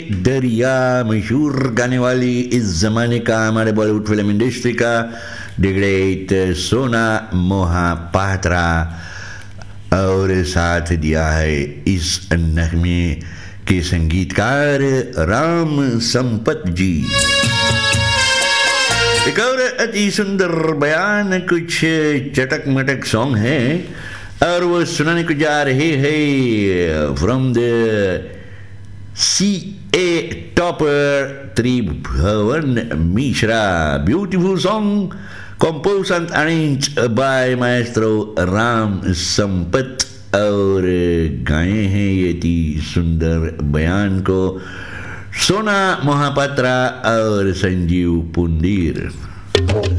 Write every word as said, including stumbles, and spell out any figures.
दरिया मशहूर गाने वाली इस जमाने का हमारे बॉलीवुड फिल्म इंडस्ट्री का द ग्रेट सोना मोहापात्रा और साथ दिया है इस नगमे के संगीतकार राम संपत जी। एक और अति सुंदर बयान कुछ चटक मटक सॉन्ग है और वो सुनाने को जा रहे हैं from the C A topper Tribhuvan Mishra. Beautiful song composed and arranged by maestro Ram Sampat और गाए हैं ये ती सुंदर बयान को सोना मोहापात्रा और संजीव पुंडीर।